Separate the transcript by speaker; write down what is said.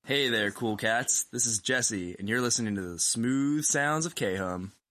Speaker 1: Hey there, cool cats. This is Jesse, and you're listening to the smooth sounds of K-Hum.